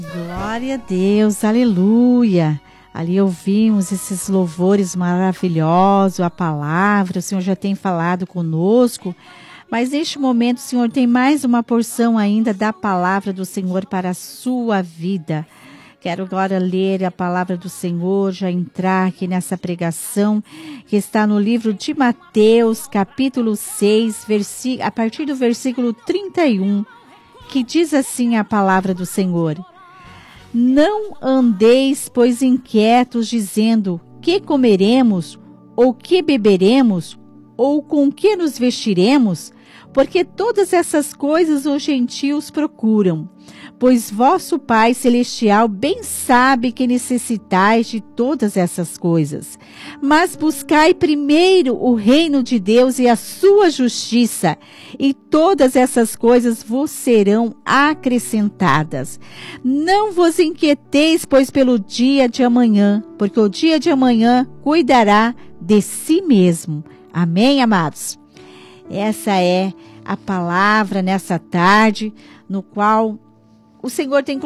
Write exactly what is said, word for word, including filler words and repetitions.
Glória a Deus, aleluia. Ali ouvimos esses louvores maravilhosos, a palavra, o Senhor já tem falado conosco, mas neste momento o Senhor tem mais uma porção ainda da palavra do Senhor para a sua vida. Quero agora ler a palavra do Senhor, já entrar aqui nessa pregação que está no livro de Mateus, capítulo seis, versículo, a partir do versículo trinta e um, que diz assim a palavra do Senhor: Não andeis, pois, inquietos, dizendo, que comeremos, ou que beberemos, ou com que nos vestiremos? Porque todas essas coisas os gentios procuram. Pois vosso Pai Celestial bem sabe que necessitais de todas essas coisas. Mas buscai primeiro o reino de Deus e a sua justiça, e todas essas coisas vos serão acrescentadas. Não vos inquieteis, pois, pelo dia de amanhã, porque o dia de amanhã cuidará de si mesmo. Amém, amados? Essa é a palavra nessa tarde, no qual o Senhor tem